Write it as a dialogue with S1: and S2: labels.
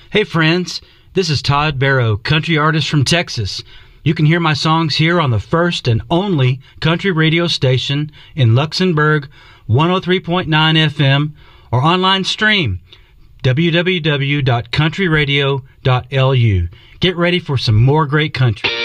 S1: Hey friends, this is Todd Barrow, country artist from Texas. You can hear my songs here on the first and only country radio station in Luxembourg, 103.9 FM, or online stream, www.countryradio.lu. Get ready for some more great country.